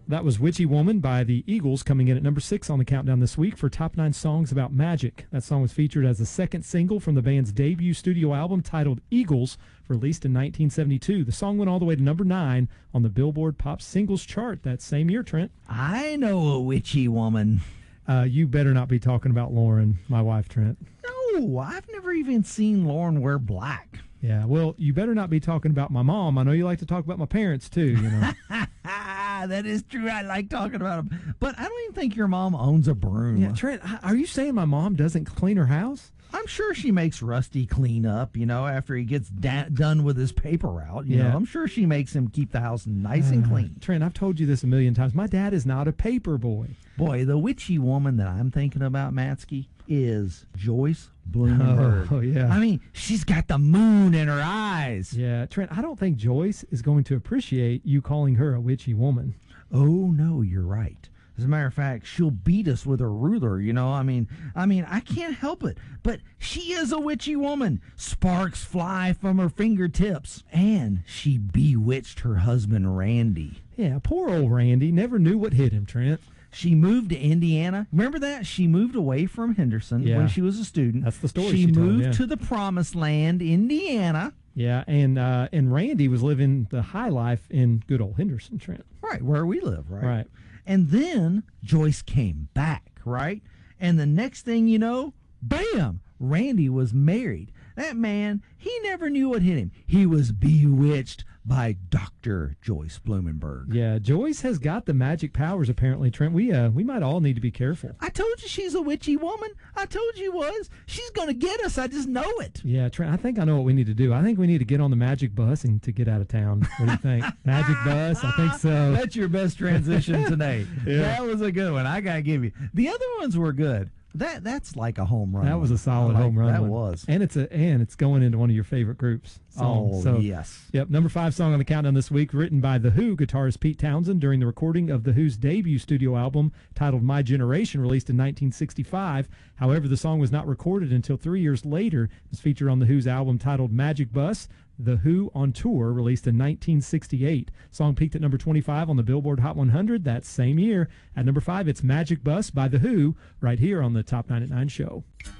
That was Witchy Woman by the Eagles, coming in at number 6 on the countdown this week for Top 9 Songs About Magic. That song was featured as the second single from the band's debut studio album titled Eagles, released in 1972. The song went all the way to number 9 on the Billboard Pop Singles chart that same year, Trent. I know a witchy woman. You better not be talking about Lauren, my wife, Trent. No, I've never even seen Lauren wear black. Yeah, well, you better not be talking about my mom. I know you like to talk about my parents, too, you know. That is true. I like talking about them. But I don't even think your mom owns a broom. Yeah, Trent, are you saying my mom doesn't clean her house? I'm sure she makes Rusty clean up, after he gets done with his paper route. You know, I'm sure she makes him keep the house nice and clean. Trent, I've told you this a million times. My dad is not a paper boy. Boy, the witchy woman that I'm thinking about, Matsky, is Joyce Blumenberg. Oh, yeah. I mean, she's got the moon in her eyes. Yeah, Trent, I don't think Joyce is going to appreciate you calling her a witchy woman. Oh, no, you're right. As a matter of fact, she'll beat us with a ruler, I mean, I can't help it, but she is a witchy woman. Sparks fly from her fingertips, and she bewitched her husband, Randy. Yeah, poor old Randy never knew what hit him, Trent. She moved to Indiana. Remember that? She moved away from Henderson when she was a student. That's the story she moved told, to the promised land, Indiana. Yeah, and Randy was living the high life in good old Henderson, Trent. Right, where we live, right? Right. And then Joyce came back, right? And the next thing you know, bam, Randy was married. That man, he never knew what hit him. He was bewitched by Dr. Joyce Blumenberg. Yeah, Joyce has got the magic powers, apparently, Trent. We might all need to be careful. I told you she's a witchy woman. I told you was. She's going to get us. I just know it. Yeah, Trent, I think I know what we need to do. I think we need to get on the magic bus and to get out of town. What do you think? Magic bus? I think so. That's your best transition today. Yeah. That was a good one. I got to give you. The other ones were good. That's like a home run. That was a solid home run. That one. was. And it's going into one of your favorite groups. Songs. Oh, yes. Yep, number 5 song on the countdown this week, written by The Who guitarist Pete Townsend during the recording of The Who's debut studio album titled My Generation, released in 1965. However, the song was not recorded until 3 years later. It was featured on The Who's album titled Magic Bus, The Who on Tour, released in 1968. Song peaked at number 25 on the Billboard Hot 100 that same year. At number 5, it's Magic Bus by The Who, right here on the Top 9 at 9 show.